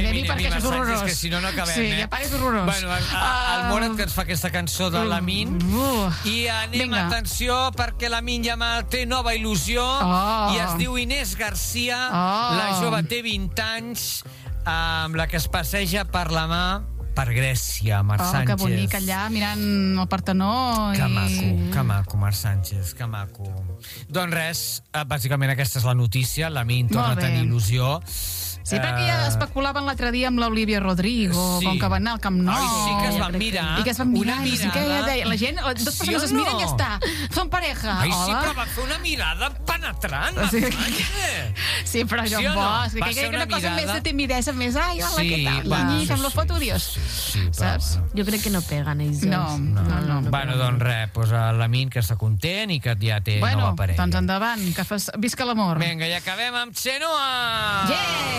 mi, perquè això és horrorós. Que si no, no acabem, sí, ja és horrorós. Bueno, el Morat que ens fa aquesta cançó de Lamin. I anem, atenció, perquè Lamin Yamal té nova il·lusió i es diu Inés Garcia. La jove té 20 anys, amb la que es passeja per la mà per Grècia, Marc Sánchez. Que bonic, allà, mirant el Partenó. Que maco, Marc Sánchez, que maco. Doncs res, bàsicament aquesta és la notícia. Lamin torna a tenir il·lusió. Sí, perquè ja especulaven l'altre dia amb l'Olivia Rodrigo, com que van anar al Camp Nou. Sí, que es van mirar. I que es van mirar. I sí que ja deia, la gent, dues persones es miren i ja està. Són pareja. Ai, sí, però va fer una mirada penetrant. Sí, però jo em vols. Que una cosa més de timidesa, més, ai, hola, què tal? I fem la foto, dius. Saps? Jo crec que no peguen ells dos. No. Bueno, doncs res, Lamin que està content i que ja té nova parella. Doncs endavant, que visca l'amor. Vinga, i acabem amb Xenoa! Yeah!